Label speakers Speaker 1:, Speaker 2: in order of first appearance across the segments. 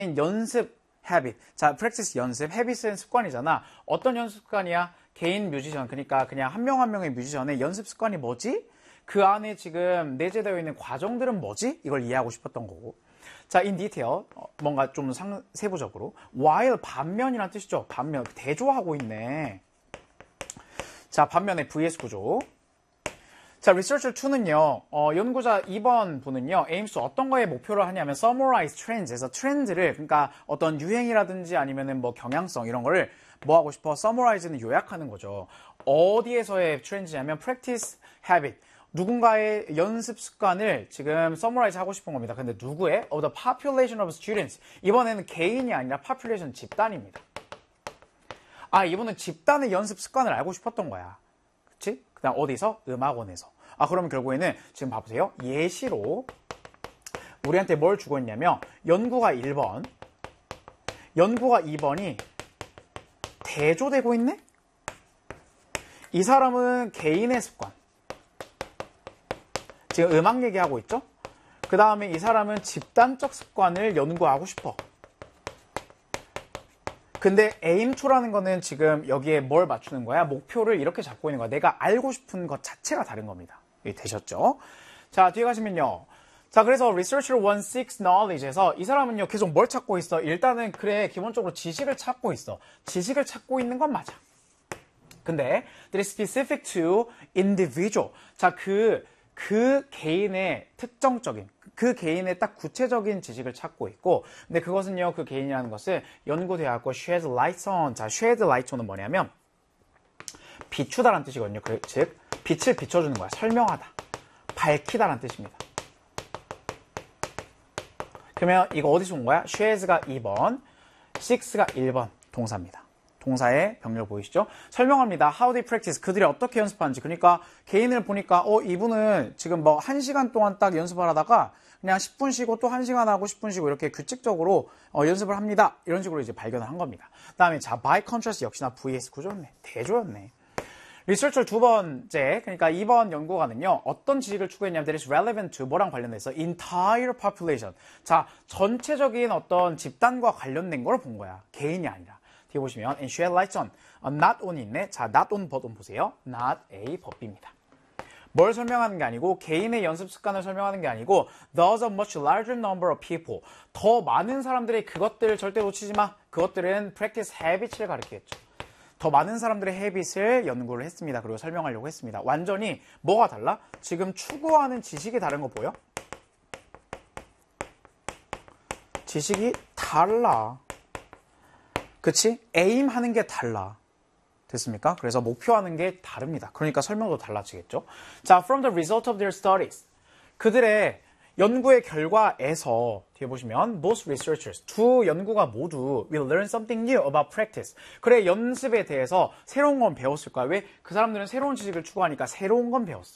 Speaker 1: 연습 habit. 자, practice 연습, habit은 습관이잖아. 어떤 연습 습관이야? 개인 뮤지션, 그러니까 그냥 한 명 한 명의 뮤지션의 연습 습관이 뭐지? 그 안에 지금 내재되어 있는 과정들은 뭐지? 이걸 이해하고 싶었던 거고. 자, in detail, 뭔가 좀 세부적으로. while, 반면이란 뜻이죠. 반면, 대조하고 있네. 자, 반면에 vs 구조. 자, Researcher 2는요, 연구자 2번 분은요, aims 어떤 거에 목표를 하냐면, summarize trends에서 트렌드를, 그러니까 어떤 유행이라든지 아니면은 뭐 경향성 이런 거를 뭐 하고 싶어? summarize는 요약하는 거죠. 어디에서의 트렌드냐면, practice habit. 누군가의 연습 습관을 지금 summarize 하고 싶은 겁니다. 근데 누구의? Of the population of students. 이번에는 개인이 아니라 population 집단입니다. 아, 이분은 집단의 연습 습관을 알고 싶었던 거야. 그치? 그 다음 어디서? 음악원에서. 아, 그러면 결국에는 지금 봐보세요. 예시로 우리한테 뭘 주고 있냐면 연구가 1번, 연구가 2번이 대조되고 있네? 이 사람은 개인의 습관. 지금 음악 얘기하고 있죠? 그 다음에 이 사람은 집단적 습관을 연구하고 싶어. 근데 aim2라는 거는 지금 여기에 뭘 맞추는 거야? 목표를 이렇게 잡고 있는 거야. 내가 알고 싶은 것 자체가 다른 겁니다. 이게 되셨죠? 자, 뒤에 가시면요. 자, 그래서 Researcher 1 seeks knowledge에서 이 사람은요, 계속 뭘 찾고 있어? 일단은 그래, 기본적으로 지식을 찾고 있어. 지식을 찾고 있는 건 맞아. 근데 that is specific to individual. 자, 그 개인의 특정적인, 그 개인의 딱 구체적인 지식을 찾고 있고, 근데 그것은요, 그 개인이라는 것을 연구되어 갖고 shed light on. 자, shed light on은 뭐냐면 비추다라는 뜻이거든요. 즉 빛을 비춰주는 거야. 설명하다, 밝히다라는 뜻입니다. 그러면 이거 어디서 온 거야? shed가 2번, seeks가 1번 동사입니다. 동사의 병렬 보이시죠? 설명합니다. How they practice. 그들이 어떻게 연습하는지. 그러니까 개인을 보니까 이분은 지금 뭐 1시간 동안 딱 연습을 하다가 그냥 10분 쉬고 또 1시간 하고 10분 쉬고 이렇게 규칙적으로 연습을 합니다. 이런 식으로 이제 발견을 한 겁니다. 그다음에 자, by contrast 역시나 VS 구조였네. 대조였네. 리서처 두 번째, 그러니까 2번 연구관은요, 어떤 지식을 추구했냐면, that is relevant to, 뭐랑 관련돼서? entire population. 자, 전체적인 어떤 집단과 관련된 걸 본 거야. 개인이 아니라. 뒤에 보시면 and shed light on, not on이 있네. 자, not on but on 보세요. not a 법비입니다. 뭘 설명하는 게 아니고 개인의 연습 습관을 설명하는 게 아니고 thus a much larger number of people. 더 많은 사람들의 그것들을 절대 놓치지 마. 그것들은 practice habits를 가리키겠죠. 더 많은 사람들의 habit을 연구를 했습니다. 그리고 설명하려고 했습니다. 완전히 뭐가 달라? 지금 추구하는 지식이 다른 거 보여? 지식이 달라. 그치? aim 하는 게 달라. 됐습니까? 그래서 목표하는 게 다릅니다. 그러니까 설명도 달라지겠죠? 자, from the result of their studies. 그들의 연구의 결과에서 뒤에 보시면 most researchers, 두 연구가 모두 will learn something new about practice. 그래, 연습에 대해서 새로운 건 배웠을 거야. 왜? 그 사람들은 새로운 지식을 추구하니까 새로운 건 배웠어.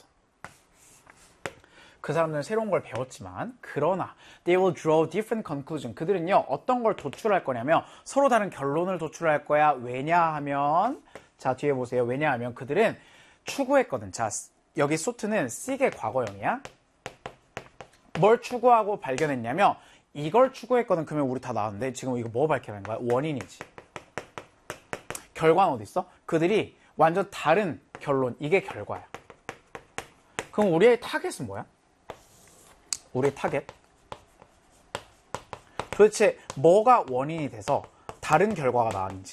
Speaker 1: 그 사람들은 새로운 걸 배웠지만 그러나 they will draw different conclusion. 그들은요 어떤 걸 도출할 거냐면 서로 다른 결론을 도출할 거야. 왜냐하면 자 뒤에 보세요. 왜냐하면 그들은 추구했거든. 자 여기 souGht는 seek의 과거형이야. 뭘 추구하고 발견했냐면 이걸 추구했거든. 그러면 우리 다 나왔는데 지금 이거 뭐 밝혀낸 거야? 원인이지. 결과는 어디 있어? 그들이 완전 다른 결론. 이게 결과야. 그럼 우리의 타겟은 뭐야? 우리의 타겟? 도대체 뭐가 원인이 돼서 다른 결과가 나왔는지.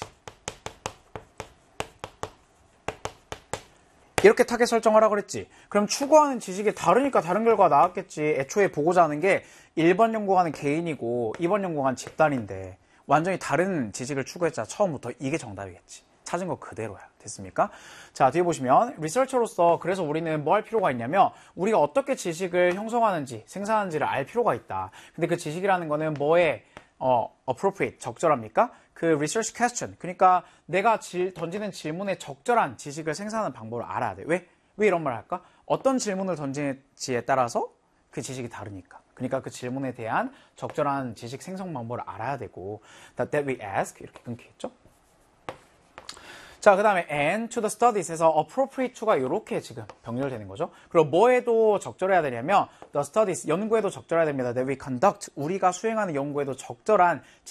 Speaker 1: 이렇게 타겟 설정하라 그랬지. 그럼 추구하는 지식이 다르니까 다른 결과가 나왔겠지. 애초에 보고자 하는 게 1번 연구관은 개인이고 2번 연구관은 집단인데 완전히 다른 지식을 추구했잖아. 처음부터. 이게 정답이겠지. 찾은 거 그대로야. 됐습니까? 자, 뒤에 보시면 리서처로서 그래서 우리는 뭐 할 필요가 있냐면 우리가 어떻게 지식을 형성하는지, 생산하는지를 알 필요가 있다. 근데 그 지식이라는 거는 뭐에 appropriate, 적절합니까? 그 research question. 그러니까 내가 던지는 질문에 적절한 지식을 생산하는 방법을 알아야 돼. 왜 이런 말을 할까? 어떤 질문을 던지지에 따라서 그 지식이 다르니까. 그러니까 그 질문에 대한 적절한 지식 생성 방법을 알아야 되고 that we ask 이렇게 끊기겠죠? 자, 그 다음에 and to the studies에서 appropriate to가 이렇게 지금 병렬되는 거죠. 그리고 뭐에도 적절해야 되냐면 the studies, 연구에도 적절해야 됩니다. that we conduct, 우리가 수행하는 연구에도 적절한